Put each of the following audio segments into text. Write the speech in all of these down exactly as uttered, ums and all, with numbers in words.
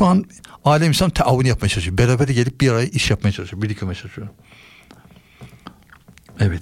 Şu an alem İslam taavvunu yapmaya çalışıyor. Beraber gelip bir araya iş yapmaya çalışıyor. Birlik yapmaya çalışıyor. Evet.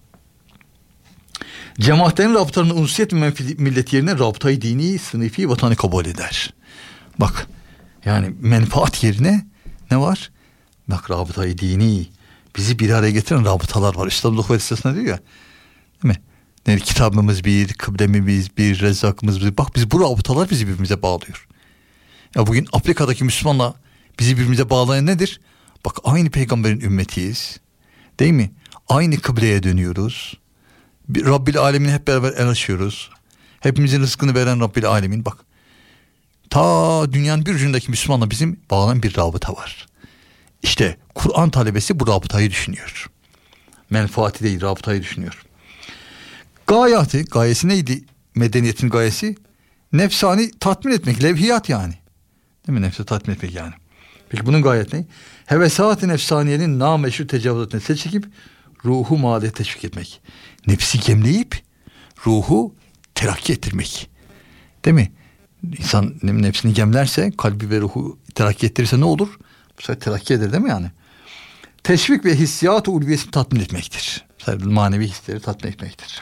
Cemaatlerin rabıtalarının unsiyet ve milleti yerine rabıtayı dini, sınıfi, vatanı kabul eder. Bak yani menfaat yerine ne var? Bak rabıtayı dini, bizi bir araya getiren rabıtalar var. İslam Doktor Esası'na diyor ya. Değil mi? Yani kitabımız bir, kıblemiz bir, rezzakımız bir. Bak biz bu rabıtalar bizi birbirimize bağlıyor. Ya bugün Afrika'daki Müslümanla bizi birbirimize bağlayan nedir? Bak aynı peygamberin ümmetiyiz. Değil mi? Aynı kıbleye dönüyoruz. Bir Rabbil Alemin'i hep beraber el açıyoruz. Hepimizin rızkını veren Rabbil Alemin. Bak ta dünyanın bir ucundaki Müslümanla bizim bağlanan bir rabıta var. İşte Kur'an talebesi bu rabıtayı düşünüyor. Menfaati değil, rabıtayı düşünüyor. Gayatı, gayesi neydi? Medeniyetin gayesi nefsani tatmin etmek, levhiyat yani. Değil mi? Nefsi tatmin etmek yani. Peki bunun gayet ne? Hevesat-ı nefsaniyenin nameşru tecavüzatine ses çekip ruhu mâle teşvik etmek. Nefsi gemleyip ruhu terakki ettirmek. Değil mi? İnsan nefsini gemlerse, kalbi ve ruhu terakki ettirirse ne olur? Bu sefer terakki eder değil mi yani? Teşvik ve hissiyat-ı ulviyesini tatmin etmektir. Manevi hisleri tatmin etmektir.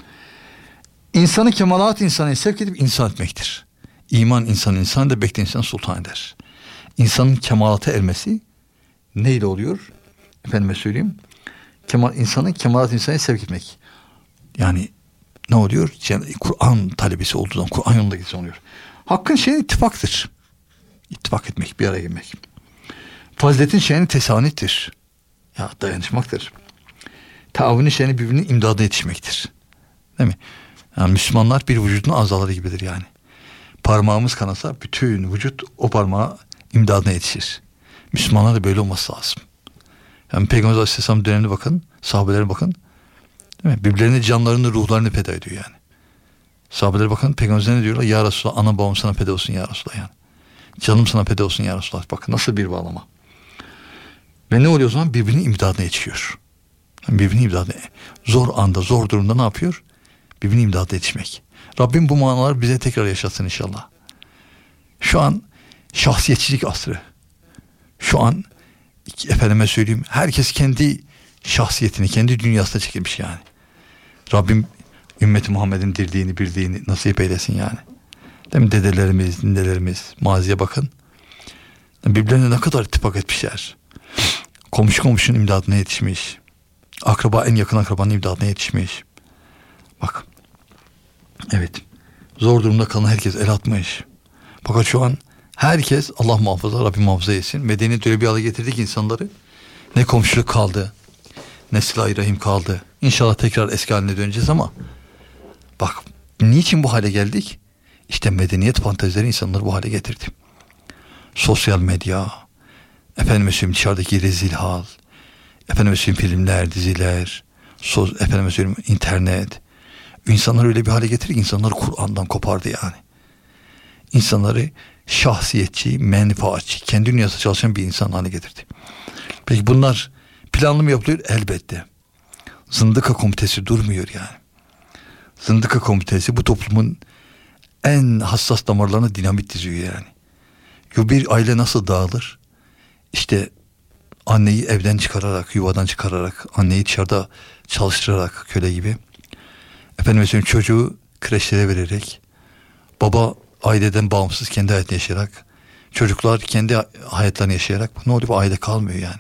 İnsanı kemalat insanı sevk edip insan etmektir. İman insan insan da bekleyen insan sultan eder. İnsanın kemalata ermesi neyle oluyor? Efendime söyleyeyim. Kemal, insanın kemalat insanı sevk etmek. Yani ne oluyor? Kur'an talebesi olduğu zaman, Kur'an yolunda gitse oluyor. Hakkın şeyi ittifaktır. İttifak etmek, bir araya gelmek. Faziletin şeyini tesanittir. Ya dayanışmaktır. Taavvünün şeyini birbirinin imdadına yetişmektir. Değil mi? Yani Müslümanlar bir vücudun azaları gibidir yani. Parmağımız kanasa bütün vücut o parmağa imdadına yetişir. Müslümanlar da böyle olması lazım. Yani Peygamber Aleyhisselam dönemine bakın, sahabelere bakın. Değil mi? Birbirlerine canlarını, ruhlarını feda ediyor yani. Sahabelere bakın, Peygamber'e ne diyorlar? Ya Resulallah, ana babam sana feda olsun ya Resulallah yani. Canım sana feda olsun ya Resulallah. Bakın nasıl bir bağlama. Ve ne oluyor o zaman? Birbirinin imdadına yetişiyor. Yani birbirinin imdadına. Zor anda, zor durumda ne yapıyor? Birbirinin imdadına yetişmek. Rabbim bu manaları bize tekrar yaşatsın inşallah. Şu an şahsiyetçilik asrı. Şu an efendime söyleyeyim, herkes kendi şahsiyetini, kendi dünyasına çekilmiş yani. Rabbim ümmeti Muhammed'in dirliğini, birliğini nasip eylesin yani. Değil mi? Dedelerimiz, ninelerimiz, maziye bakın. Birbirlerine ne kadar ittifak etmişler. Komşu komşunun imdadına yetişmiş. Akraba en yakın akrabanın imdadına yetişmiş. Bak. Evet. Zor durumda kalan herkes el atmış. Fakat şu an herkes, Allah muhafaza, Rabbim muhafaza etsin. Medeniyet öyle bir hale getirdik insanları. Ne komşuluk kaldı, ne silah-i rahim kaldı. İnşallah tekrar eski haline döneceğiz ama bak niçin bu hale geldik? İşte medeniyet fantezileri insanları bu hale getirdi. Sosyal medya, efendime söyleyeyim dışarıdaki rezil hal, efendime söyleyeyim filmler, diziler, soz, efendime söyleyeyim internet. İnsanları öyle bir hale getirdi ki insanları Kur'an'dan kopardı yani. İnsanları şahsiyetçi, menfaatçi, kendi dünyasında çalışan bir insan haline getirdi. Peki bunlar planlı mı yapılıyor? Elbette. Zındıka komitesi durmuyor yani. Zındıka komitesi bu toplumun en hassas damarlarına dinamit diziyor yani. Bir aile nasıl dağılır? İşte anneyi evden çıkararak, yuvadan çıkararak, anneyi dışarıda çalıştırarak köle gibi. Efendim mesela çocuğu kreşlere vererek, baba aileden bağımsız kendi hayatını yaşayarak, çocuklar kendi hayatlarını yaşayarak ne oluyor? Bu aile kalmıyor yani.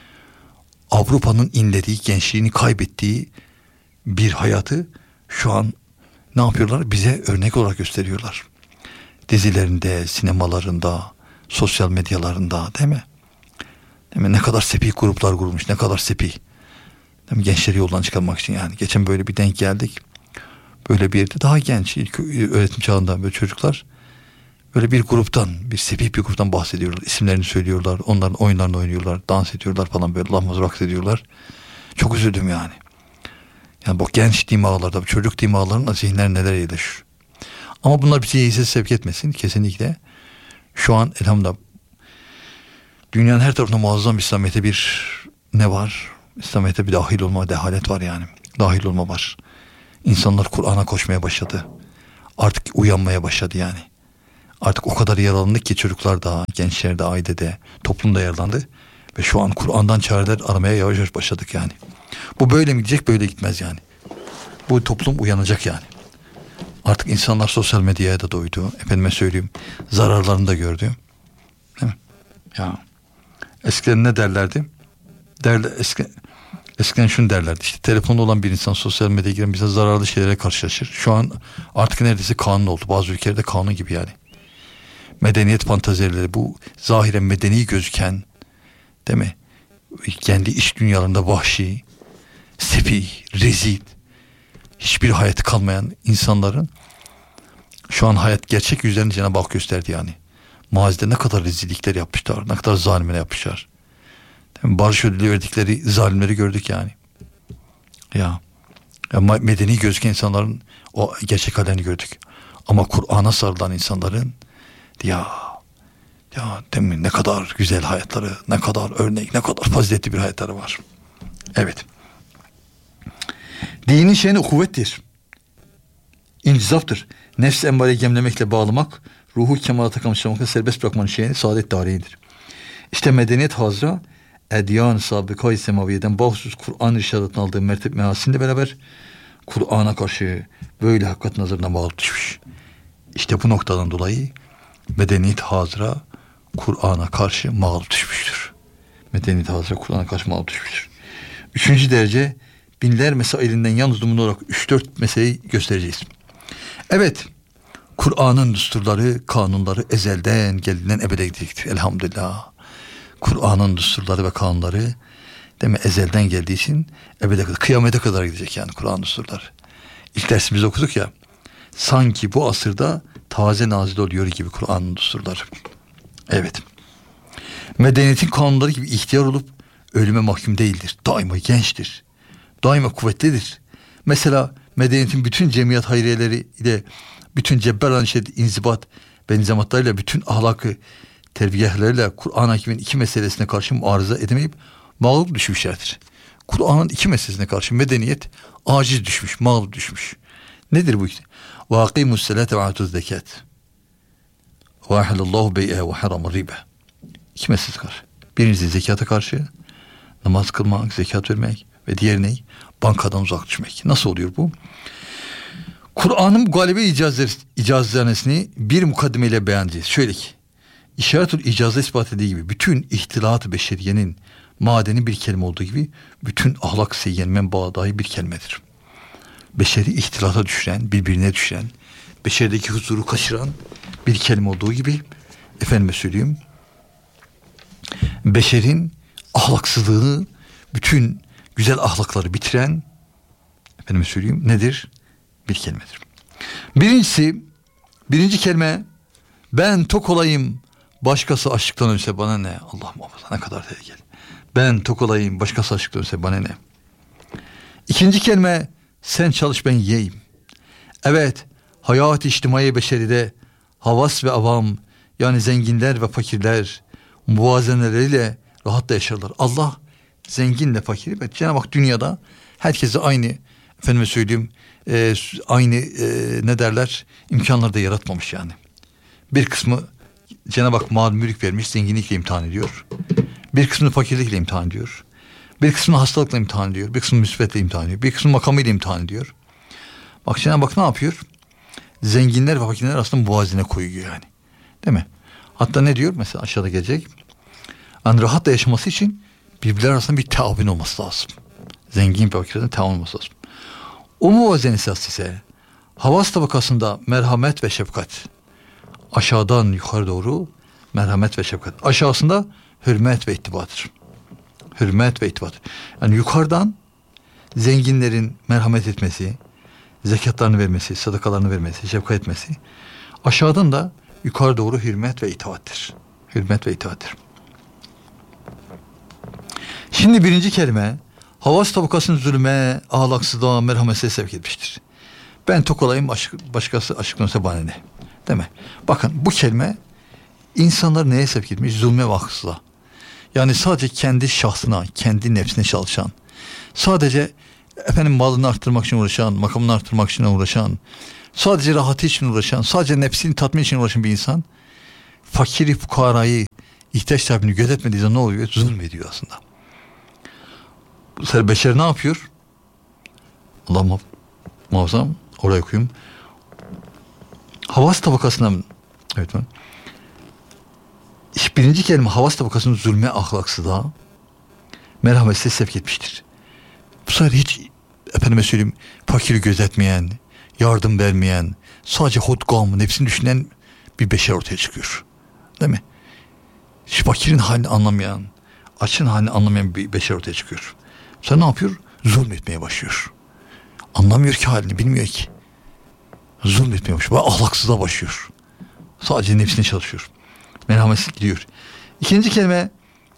Avrupa'nın inlediği, gençliğini kaybettiği bir hayatı şu an ne yapıyorlar? Bize örnek olarak gösteriyorlar. Dizilerinde, sinemalarında, sosyal medyalarında, değil mi? Değil mi? Ne kadar sepih gruplar kurulmuş, ne kadar sepih. Değil mi? Gençleri yoldan çıkarmak için yani. Geçen böyle bir denk geldik. Böyle bir yerde daha genç, ilk öğretim çağında böyle çocuklar böyle bir gruptan, bir sepih bir gruptan bahsediyorlar. İsimlerini söylüyorlar, onların oyunlarını oynuyorlar, dans ediyorlar falan böyle lahmaz raks ediyorlar. Çok üzüldüm yani. Yani bu genç dimağlarda, bu çocuk dimağlarının zihinler neler yerleşir. Ama bunlar bizi iyisi sevk etmesin kesinlikle. Şu an elhamdülillah dünyanın her tarafında muazzam İslamiyet'e bir ne var? İslamiyet'e bir dahil olma, dehalet var yani. Dahil olma var. İnsanlar Kur'an'a koşmaya başladı. Artık uyanmaya başladı yani. Artık o kadar yaralandık ki çocuklar da, gençler de, ailede, toplumda yaralandı. Ve şu an Kur'an'dan çareler aramaya yavaş yavaş başladık yani. Bu böyle mi gidecek, böyle gitmez yani. Bu toplum uyanacak yani. Artık insanlar sosyal medyaya da doydu. Efendime söyleyeyim, zararlarını da gördü. Değil mi? Ya eskiden ne derlerdi? Derler, eski, eskiden şunu derlerdi. İşte telefonda olan bir insan sosyal medyaya giren bize zararlı şeylere karşılaşır. Şu an artık neredeyse kanun oldu. Bazı ülkelerde kanun gibi yani. Medeniyet fantazileri, bu zahiren medeni gözüken, değil mi? Kendi iç dünyalarında vahşi, sefih, rezil, hiçbir hayatı kalmayan insanların şu an hayat gerçek yüzlerini Cenab-ı Hak gösterdi yani. Mazide ne kadar rezillikler yapmışlar, ne kadar zalimler yapmışlar. Barış ödülü verdikleri zalimleri gördük yani. Ya, ya medeni gözüken insanların o gerçek hallerini gördük. Ama Kur'an'a sarılan insanların ya ya değil mi, ne kadar güzel hayatları, ne kadar örnek, ne kadar faziletli bir hayatları var. Evet. Dinin şeyini kuvvettir. İncizaftır. Nefs-i embareyi gemlemekle bağlamak, ruhu kemalata kavuşturmakla serbest bırakmanın şeyini saadet tarihidir. İşte medeniyet hazra, edyan-ı sabıkayı semaviyeden bahsus Kur'an irşadatını aldığı mertebe mehasinle beraber Kur'an'a karşı böyle hakikat nazarına bağlı düşmüş. İşte bu noktadan dolayı medeniyet hazra Kur'an'a karşı mağlup düşmüştür. Medeniyet hazra Kur'an'a karşı mağlup düşmüştür. Üçüncü derece binler mesailinden yalnız numune olarak üç dört meseleyi göstereceğiz. Evet, Kur'an'ın düsturları, kanunları ezelden geldiğinden ebede gidecektir. Elhamdülillah. Kur'an'ın düsturları ve kanunları değil mi, ezelden geldiği için ebede kadar, kıyamete kadar gidecek yani Kur'an düsturları. İlk dersimizde okuduk ya, sanki bu asırda taze nazil oluyor gibi Kur'an'ın düsturları. Evet. Medeniyetin kanunları gibi ihtiyar olup ölüme mahkum değildir. Daima gençtir. Daima kuvvetlidir. Mesela medeniyetin bütün cemiyet hayriyeleri ile bütün cebberan şiddet, inzibat, benzematlarıyla bütün ahlakı terbiyehleriyle Kur'an hakimin iki meselesine karşı muarıza edemeyip mağlup düşmüşlerdir. Kur'an'ın iki meselesine karşı medeniyet aciz düşmüş, mağlup düşmüş. Nedir bu işte? وَاقِيمُ السَّلَاةَ وَاَعْتُوا الزَّكَاةِ وَاحَلَ اللّٰهُ بَيْئَهَا وَحَرَمَ الرِّبَى. İki meselesi karşı. Birincisi zekata karşı, namaz kılmak, zekat vermek ve diğer ne? Bankadan uzak düşmek. Nasıl oluyor bu? Kur'an'ın galibe icazlarını bir mukaddimeyle beyan edeceğiz. Şöyle ki, İşaretül icazı ispat ettiği gibi bütün ihtilat-ı beşeriyenin madeni bir kelime olduğu gibi bütün ahlak seyyen menbaı dahi bir kelimedir. Beşeri ihtilata düşüren, birbirine düşüren, beşerdeki huzuru kaçıran bir kelime olduğu gibi, efendime söyleyeyim, beşerin ahlaksızlığını, bütün güzel ahlakları bitiren, efendime söyleyeyim, nedir? Bir kelimedir. Birincisi, birinci kelime, ben tok olayım, başkası açlıktan ölse bana ne? Allah muhafaza, ne kadar tehlikeli. Ben tok olayım, başkası açlıktan ölse bana ne? İkinci kelime, sen çalış ben yiyeyim. Evet, hayat-ı içtimai beşeride havas ve avam, yani zenginler ve fakirler muvazeneleriyle rahatla yaşarlar. Allah zenginle fakiri ve Cenab-ı Hak dünyada herkese aynı, efendime söyleyeyim, e, aynı e, ne derler, imkanları da yaratmamış yani. Bir kısmı Cenab-ı Hak mal mülk vermiş, zenginlikle imtihan ediyor. Bir kısmını fakirlikle imtihan ediyor. Bir kısmını hastalıkla imtihan ediyor. Bir kısmını müsbetle imtihan ediyor. Bir kısmını makamıyla imtihan ediyor. Bak Cenab-ı Hak ne yapıyor? Zenginler ve fakirler aslında muvazine koyuyor yani. Değil mi? Hatta ne diyor? Mesela aşağıda gelecek. Yani rahatla yaşaması için birbirler arasında bir taavun olması lazım. Zengin ve fakirlerin taavun olması lazım. O muvazene esas ise havas tabakasında merhamet ve şefkat. Aşağıdan yukarı doğru merhamet ve şefkat. Aşağısında hürmet ve ittibadır. Hürmet ve ittibadır. Yani yukarıdan zenginlerin merhamet etmesi, zekatlarını vermesi, sadakalarını vermesi, şefkat etmesi. Aşağıdan da yukarı doğru hürmet ve itaattir. Hürmet ve itaattir. Şimdi birinci kelime havas tabakasını zulme, ahlaksızlığa, merhamete sevk etmiştir. Ben tok olayım, başkası açıklanırsa bana ne? Değil mi? Bakın bu kelime insanlar neye sevk etmiş? Zulme ve haksızlığa. Yani sadece kendi şahsına, kendi nefsine çalışan, sadece efendim malını arttırmak için uğraşan, makamını arttırmak için uğraşan, sadece rahatı için uğraşan, sadece nefsini tatmin için uğraşan bir insan, fakiri, fukarayı, ihtiyaç sahibini gözetmediği zaman ne oluyor? Zulmediyor aslında. Bu sefer beşer ne yapıyor? Allah muhaf- muhafazam, oraya koyayım. Havas tabakasından, evet ben. Birinci kelime havas tabakasının zulme, ahlaksızlığa, merhametsiz sevk etmiştir. Bu sefer hiç, efendime söyleyeyim, fakiri gözetmeyen, yardım vermeyen, sadece hodgam, nefsini düşünen bir beşer ortaya çıkıyor. Değil mi? Hiç fakirin halini anlamayan, açın halini anlamayan bir beşer ortaya çıkıyor. Sen ne yapıyor? Zulmetmeye başlıyor. Anlamıyor ki halini, bilmiyor ki. Zulmetmeye başlıyor. Ahlaksızlığa başlıyor. Sadece nefsine çalışıyor. Merhametsiz gidiyor. İkinci kelime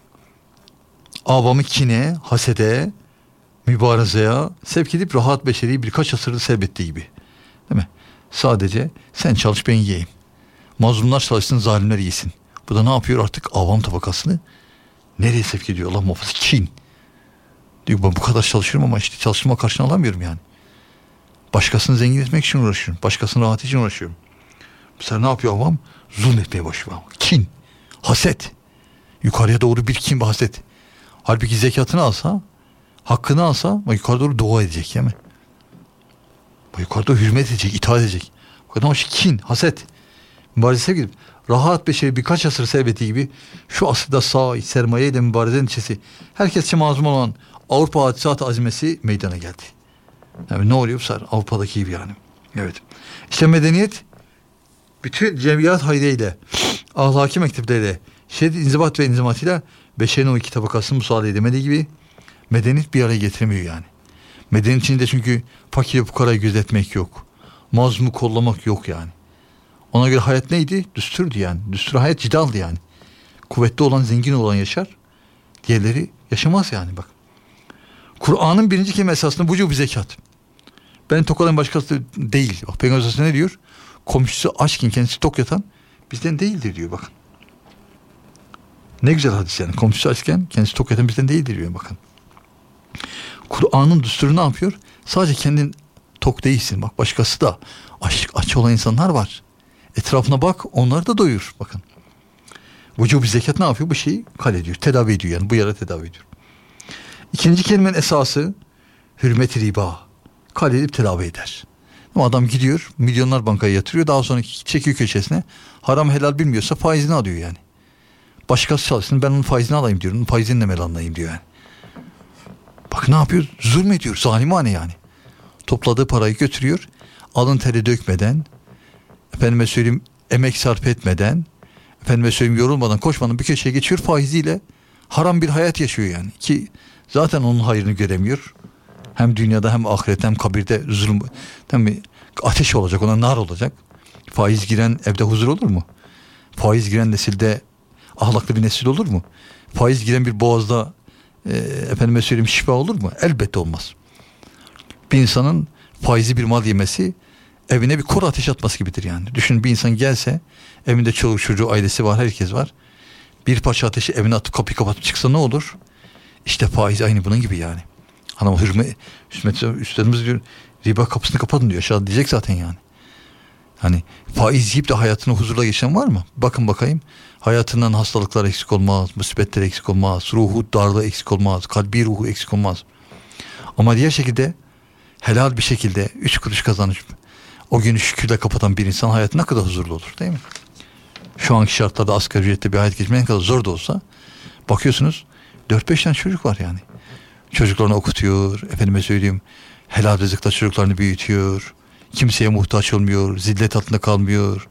avamı kine, hasede, mübarezeye sevk edip rahat beşeri birkaç asırda sebettiği gibi. Değil mi? Sadece sen çalış ben yiyeyim. Mazlumlar çalışsın, zalimler yesin. Bu da ne yapıyor artık? Avam tabakasını nereye sevk ediyor? Allah muhafaza, kin. Diyor ben bu kadar çalışıyorum ama işte çalışma karşılığını alamıyorum yani. Başkasını zengin etmek için uğraşıyorum. Başkasının rahatı için uğraşıyorum. Bu sefer ne yapıyor avam? Zulmetmeye başlıyor. Kin, haset. Yukarıya doğru bir kin ve haset. Halbuki zekatını alsa, hakkını alsa yukarı doğru dua edecek değil mi? Yukarı doğru hürmet edecek, itaat edecek. Ama kin, haset. Mübarezeye gidip rahat bir şey birkaç asır serveti gibi şu asırda sağ sermayeyle mübarezenin içesi herkesçe mazlum olan Avrupa hadisat azimesi meydana geldi. Yani ne oluyor bu sefer? Avrupa'daki gibi yani. Evet. İşte medeniyet bütün cemiyat hayriyle, ahlaki mektepleriyle, şiddet, inzibat ve inzimatıyla beşerin o iki tabakasını müsaade edemediği gibi medeniyet bir araya getiremiyor yani. Medeniyet içinde çünkü fakir fukarayı gözetmek yok. Mazlumu kollamak yok yani. Ona göre hayat neydi? Düsturdu yani. Düstur hayat cidaldı yani. Kuvvetli olan, zengin olan yaşar. Diğerleri yaşamaz yani bak. Kur'an'ın birinci kelime esasında vücub-i zekat. Ben tok olan başkası değil. Bak Peygamber ne diyor? Komşusu açken kendisi tok yatan bizden değildir diyor bakın. Ne güzel hadis yani. Komşusu açken kendisi tok yatan bizden değildir diyor bakın. Kur'an'ın düsturu ne yapıyor? Sadece kendin tok değilsin. Bak başkası da aç, aç olan insanlar var. Etrafına bak, onları da doyur bakın. Vücub-i zekat ne yapıyor? Bu şeyi hallediyor, tedavi ediyor yani. Bu yara tedavi ediyor. İkinci kelimenin esası hürmet-i riba. Halledip tedavi eder. Ama adam gidiyor, milyonlar bankaya yatırıyor. Daha sonra çekiyor köşesine. Haram helal bilmiyorsa faizini alıyor yani. Başkası çalışsın, ben onun faizini alayım diyor. Onun faizini de melanlayayım diyor yani. Bak ne yapıyor? Zulmediyor. Zalimane yani. Topladığı parayı götürüyor. Alın teri dökmeden, efendime söyleyeyim emek sarf etmeden, efendime söyleyeyim yorulmadan, koşmadan bir köşeye geçiyor, faiziyle haram bir hayat yaşıyor yani. Ki zaten onun hayrını göremiyor. Hem dünyada hem ahirette hem kabirde zulüm, tabii ateş olacak, ona nar olacak. Faiz giren evde huzur olur mu? Faiz giren nesilde ahlaklı bir nesil olur mu? Faiz giren bir boğazda e, efendime söyleyeyim şifa olur mu? Elbette olmaz. Bir insanın faizi bir mal yemesi evine bir kor ateş atması gibidir yani. Düşün, bir insan gelse, evinde çoluk çocuğu, ailesi var, herkes var. Bir parça ateşi evine atıp kapıyı kapatıp çıksa ne olur? İşte faiz aynı bunun gibi yani. Hanım hürmet, hürmet üstlerimiz diyor, riba kapısını kapatın diyor. Aşağı diyecek zaten yani. Hani faiz yiyip de hayatını huzurla geçen var mı? Bakın bakayım. Hayatından hastalıklar eksik olmaz, musibetler eksik olmaz, ruhu darlığı eksik olmaz, kalbi ruhu eksik olmaz. Ama diğer şekilde helal bir şekilde üç kuruş kazanıp o günü şükürle kapatan bir insan hayatı ne kadar huzurlu olur değil mi? Şu anki şartlarda asgari ücretle bir hayat geçmek ne kadar zor da olsa bakıyorsunuz dört beş tane çocuk var yani. Çocuklarını okutuyor, efendime söyleyeyim helal rızıkla çocuklarını büyütüyor. Kimseye muhtaç olmuyor, zillet altında kalmıyor.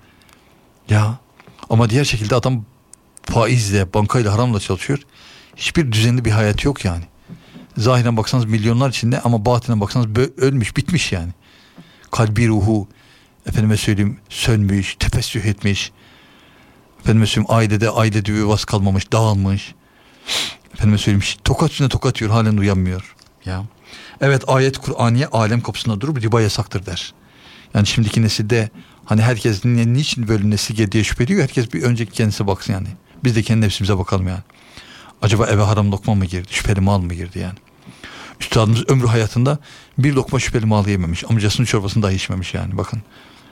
Ya ama diğer şekilde adam faizle, bankayla, haramla çalışıyor. Hiçbir düzenli bir hayat yok yani. Zahiren baksanız milyonlar içinde ama batinen baksanız ölmüş, bitmiş yani. Kalbi ruhu, efendime söyleyeyim sönmüş, tefessüh etmiş. Efendime söyleyeyim ailede ailede bir yuvası kalmamış, dağılmış. Efendime söyleyeyim tokat üstüne tokat yiyor, halen uyanmıyor. Ya. Evet, ayet Kur'aniye alem kapısında durup riba yasaktır der. Yani şimdiki nesilde hani herkes niçin böyle nesil diye şüphe ediyor. Herkes bir önceki kendisi baksın yani. Biz de kendi nefsimize bakalım yani. Acaba eve haram lokma mı girdi? Şüpheli mal mı girdi yani? Üstadımız ömrü hayatında bir lokma şüpheli mal yememiş. Amcasının çorbasını dahi içmemiş yani bakın.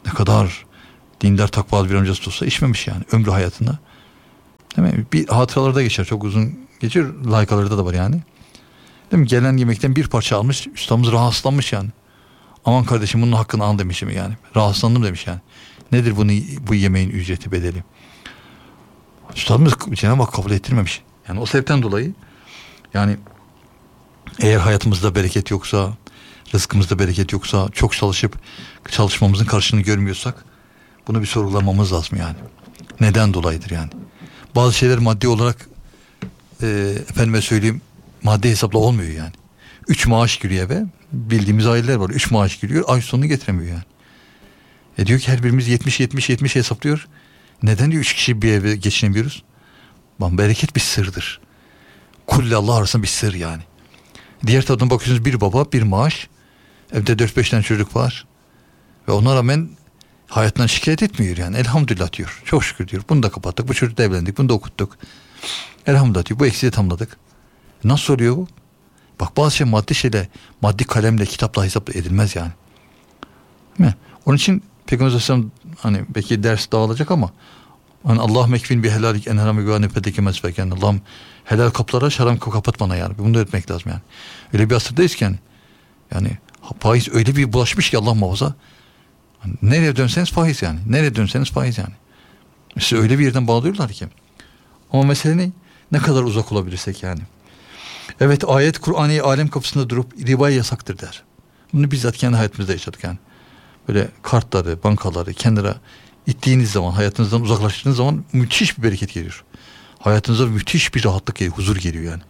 Ne kadar dindar takvalı bir amcası olsa içmemiş yani ömrü hayatında. Değil mi? Bir hatıralarda geçer, çok uzun geçer, layıkalarda da var yani. Değil mi? Gelen yemekten bir parça almış, ustamız rahatsızlanmış yani. Aman kardeşim bunun hakkını al demişim yani. Rahatsızlandım demiş yani. Nedir bunu, bu yemeğin ücreti, bedeli? Üstadımız Cenab-ı Hak kabul ettirmemiş. Yani o sebepten dolayı yani eğer hayatımızda bereket yoksa, rızkımızda bereket yoksa, çok çalışıp çalışmamızın karşılığını görmüyorsak bunu bir sorgulamamız lazım yani. Neden dolayıdır yani? Bazı şeyler maddi olarak e, efendime söyleyeyim maddi hesapla olmuyor yani. Üç maaş giriyor eve. Bildiğimiz aileler var. Üç maaş giriyor. Ay sonunu getiremiyor yani. E diyor ki her birimiz yetmiş yetmiş yetmiş hesaplıyor. Neden diyor üç kişi bir eve geçinemiyoruz? Lan bereket bir sırdır. Kulle Allah arasında bir sır yani. Diğer taraftan bakıyorsunuz bir baba bir maaş. Evde dört beş tane çocuk var. Ve ona rağmen hayatından şikayet etmiyor yani. Elhamdülillah diyor. Çok şükür diyor. Bunu da kapattık. Bu çocuğu da evlendik. Bunu da okuttuk. Elhamdülillah diyor. Bu eksiği tamamladık. Nasıl oluyor bu? Bak bazı şey maddi şeyle, maddi kalemle, kitapla hesapla edilmez yani. Değil mi? Onun için Peygamber Aleyhisselam hani belki ders dağılacak ama hani Allah mekfin bir helalik en haram güvene pedekemez belki yani Allah'ım helal kaplara haram kapat bana yani. Bunu da etmek lazım yani. Öyle bir asırdayız ki yani. Yani faiz öyle bir bulaşmış ki Allah muhafaza. Hani nereye dönseniz faiz yani. Nereye dönseniz faiz yani. Size öyle bir yerden bağlıyorlar ki. Ama mesele ne? Ne kadar uzak olabilirsek yani. Evet ayet Kur'an-ı alem kapısında durup riba yasaktır der. Bunu bizzat kendi hayatımızda yaşadık yani. Böyle kartları, bankaları kenara ittiğiniz zaman, hayatınızdan uzaklaştığınız zaman müthiş bir bereket geliyor. Hayatınıza müthiş bir rahatlık geliyor, huzur geliyor yani.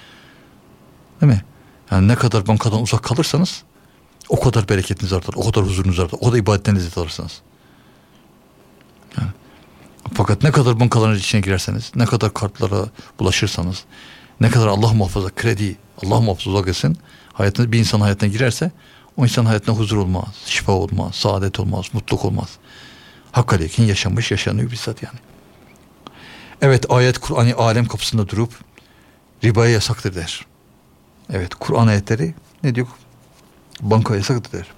Değil mi? Yani ne kadar bankadan uzak kalırsanız o kadar bereketiniz artar, o kadar huzurunuz artar, o kadar ibadetten lezzet alırsınız. Yani. Fakat ne kadar bankaların içine girerseniz, ne kadar kartlara bulaşırsanız, ne kadar Allah muhafaza kredi, Allah muhafaza uzak etsin, hayatınız bir insan hayatına girerse o insan hayatına huzur olmaz, şifa olmaz, saadet olmaz, mutluluk olmaz. Hakkı yakin yaşanmış, yaşanıyor bizzat yani. Evet ayet Kur'an-ı alem kapısında durup ribaya yasaktır der. Evet Kur'an ayetleri ne diyor? Banka yasaktır der.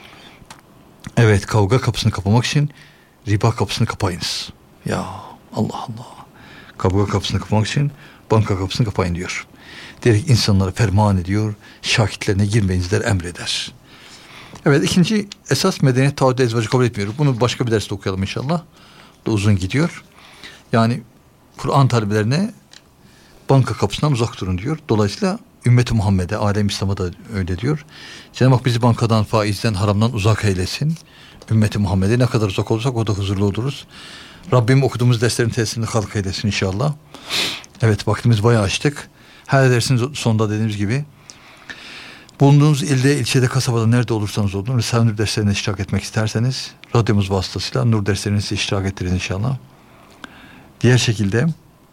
Evet kavga kapısını kapamak için riba kapısını kapayınız. Ya Allah Allah. Kavga kapısını kapamak için banka kapısını kapayın diyor. Direkt insanlara ferman ediyor. Şakitlerine girmeyinizler emreder. Evet ikinci esas medeniyet taahhüdü ezvacı kabul etmiyor. Bunu başka bir derste okuyalım inşallah. Da uzun gidiyor. Yani Kur'an talebelerine banka kapısından uzak durun diyor. Dolayısıyla ümmeti Muhammed'e, alem İslam'a da öyle diyor. Cenab-ı Hak bizi bankadan, faizden, haramdan uzak eylesin. Ümmeti Muhammed'e ne kadar uzak olursak o da huzurlu oluruz. Rabbim okuduğumuz derslerin tesirini halk eylesin inşallah. Evet vaktimiz bayağı açtık. Her dersin sonunda dediğimiz gibi bulunduğunuz ilde, ilçede, kasabada nerede olursanız olun Risale-i Nur derslerine iştirak etmek isterseniz radyomuz vasıtasıyla Nur derslerinizi iştirak ettirin inşallah. Diğer şekilde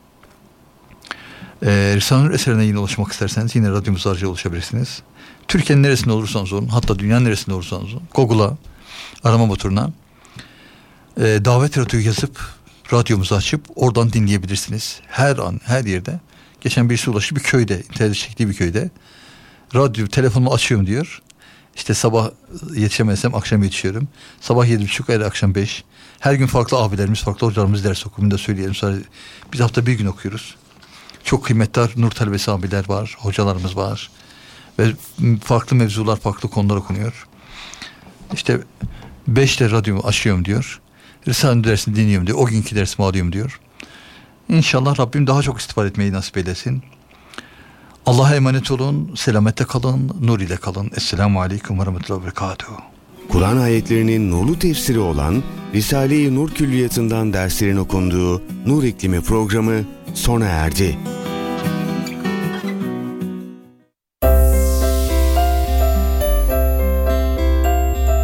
e, Risale-i Nur eserine yine ulaşmak isterseniz yine radyomuz aracılığıyla ulaşabilirsiniz. Türkiye'nin neresinde olursanız olun, hatta dünyanın neresinde olursanız olun Google'a, arama motoruna e, davet radyoyu yazıp radyomuzu açıp oradan dinleyebilirsiniz. Her an, her yerde. Geçen birisi ulaştı bir köyde, internet çektiği bir köyde. Radyo, telefonumu açıyorum diyor. İşte sabah yetişemezsem akşam yetişiyorum. Sabah yedi buçuk, öyle akşam beş. Her gün farklı abilerimiz, farklı hocalarımız ders okumunu da söyleyelim. Sonra biz hafta bir gün okuyoruz. Çok kıymetli Nur talebesi abiler var, hocalarımız var. Ve farklı mevzular, farklı konular okunuyor. İşte beşte radyomu açıyorum diyor. Risale-i Nur dersini dinliyorum diyor. O günkü dersimi alıyorum diyor. İnşallah Rabbim daha çok istifade etmeyi nasip eylesin. Allah'a emanet olun, selamette kalın, nur ile kalın. Esselamu Aleyküm ve Rahmetullahi ve Berekatuhu. Kur'an ayetlerinin nurlu tefsiri olan Risale-i Nur Külliyatı'ndan derslerin okunduğu Nur İklimi programı sona erdi.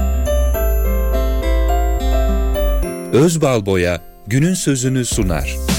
Özbalboya günün sözünü sunar.